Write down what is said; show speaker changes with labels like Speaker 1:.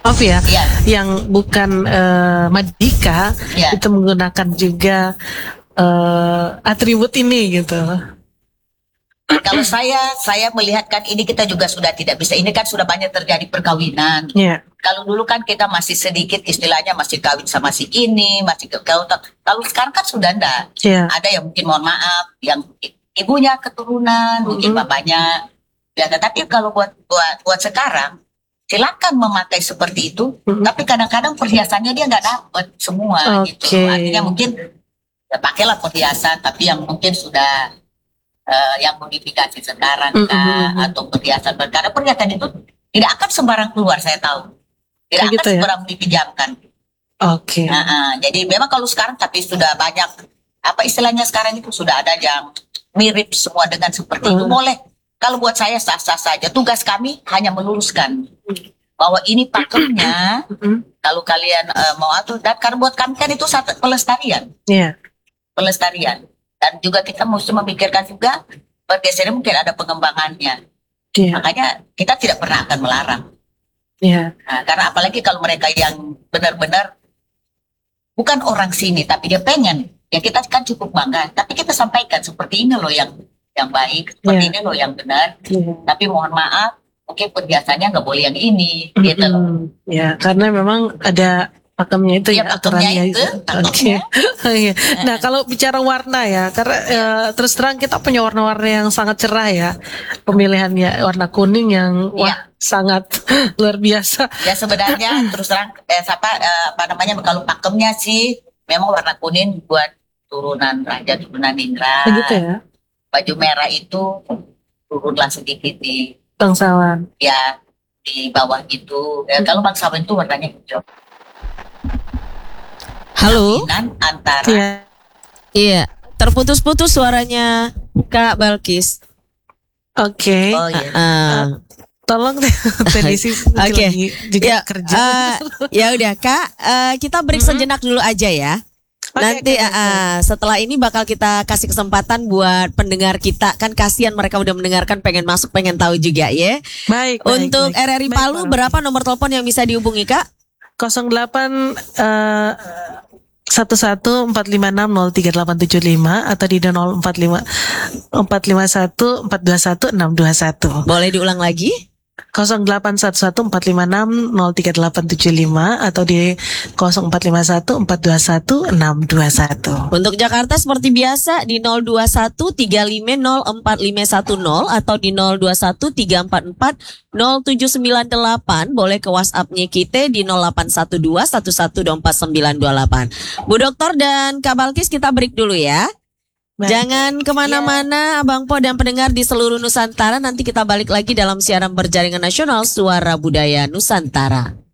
Speaker 1: maaf ya,
Speaker 2: Iya.
Speaker 1: yang bukan Madika
Speaker 2: Iya.
Speaker 1: itu menggunakan juga atribut ini gitu.
Speaker 2: Kalau saya melihat kan ini kita juga sudah tidak bisa, ini kan sudah banyak terjadi perkawinan.
Speaker 1: Iya.
Speaker 2: Kalau dulu kan kita masih sedikit istilahnya masih kawin sama si ini, masih kawin. Kalau sekarang kan sudah enggak.
Speaker 1: Iya.
Speaker 2: Ada yang mungkin mohon maaf, yang ibunya keturunan, mungkin bapaknya. Ya, tapi kalau buat sekarang, silakan memakai seperti itu. Tapi kadang-kadang perhiasannya dia nggak dapat semua gitu. Artinya mungkin ya pakailah perhiasan, tapi yang mungkin sudah yang modifikasi sekarang atau perhiasan. Karena perhiasan itu tidak akan sembarang keluar, saya tahu. Tidak akan sembarang dipinjamkan.
Speaker 1: Oke.
Speaker 2: Jadi memang kalau sekarang tapi sudah banyak apa istilahnya sekarang itu sudah ada yang mirip semua dengan seperti itu, boleh. Kalau buat saya sah-sah saja. Tugas kami hanya meluruskan bahwa ini pakemnya. Kalau kalian mau atur, dan karena buat kami kan itu satu pelestarian.
Speaker 1: Iya.
Speaker 2: Pelestarian. Dan juga kita mesti memikirkan juga pergeseran mungkin ada pengembangannya. Makanya kita tidak pernah akan melarang. Nah, karena apalagi kalau mereka yang benar-benar bukan orang sini tapi dia pengen, ya kita kan cukup bangga. Tapi kita sampaikan seperti ini loh yang baik, seperti ini loh yang benar. Tapi mohon maaf, mungkin perhiasannya nggak boleh yang ini, gitu loh.
Speaker 1: Ya, karena memang ada pakemnya itu ya, aturannya itu. Oke. Nah, kalau bicara warna ya, karena terus terang kita punya warna-warna yang sangat cerah ya. Pemilihannya warna kuning yang sangat luar biasa.
Speaker 2: Ya sebenarnya terus terang apa namanya kalau pakemnya sih memang warna kuning buat turunan raja, turunan Indra.
Speaker 1: Begitu ya.
Speaker 2: Baju merah itu turunlah sedikit di
Speaker 1: bangsawan.
Speaker 2: Ya, di bawah itu. Ya, kalau bangsawan itu warnanya hijau.
Speaker 3: Halo.
Speaker 2: Antara
Speaker 3: Iya, terputus-putus suaranya Kak Balkis.
Speaker 1: Oke.
Speaker 2: Oh iya.
Speaker 1: Tolong deh Tenisi lagi juga kerja.
Speaker 3: Ya udah Kak, kita break sejenak dulu aja ya. Nanti setelah ini bakal kita kasih kesempatan buat pendengar kita, kan kasihan mereka udah mendengarkan, pengen masuk, pengen tahu juga ya.
Speaker 1: Baik.
Speaker 3: Untuk RRI Palu berapa nomor telepon yang bisa dihubungi Kak?
Speaker 1: 08 1145603875 atau di 045 451 421 621.
Speaker 3: Boleh diulang lagi?
Speaker 1: 081145603875 atau di 0451 421 621.
Speaker 3: Untuk Jakarta seperti biasa di 02135045510 atau di 02134407998. Boleh ke WhatsApp-nya kita di 081211242928. Bu Dokter dan Kak Balkis, kita break dulu ya. Baik. Jangan kemana-mana Abang Po dan pendengar di seluruh Nusantara. Nanti kita balik lagi dalam siaran berjaringan nasional Suara Budaya Nusantara.